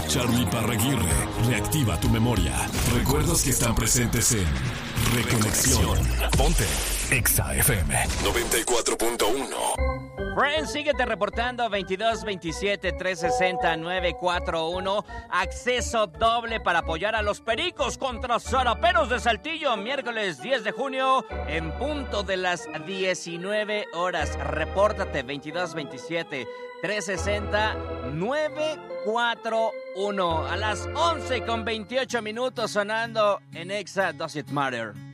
Charlie Parraguirre reactiva tu memoria. Recuerdos que están presentes en Reconexión. Ponte Exa FM 94.1. Friends, síguete reportando 2227-360-941. Acceso doble para apoyar a los Pericos contra Zaraperos de Saltillo. Miércoles 10 de junio en punto de las 19 horas. Repórtate 2227-360-941. A las 11:28 sonando en Exa Does It Matter.